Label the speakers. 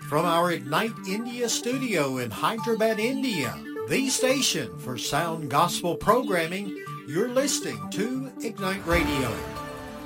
Speaker 1: From our Ignite India studio in Hyderabad, India, the station for sound gospel programming, you're listening to Ignite Radio.